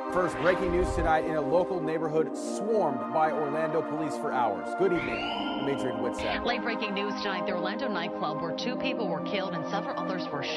First, breaking news tonight in a local neighborhood swarmed by Orlando police for hours. Good evening. I'm Adrian Whitsack. Late breaking news tonight, the Orlando nightclub where 2 people were killed and several others were shot.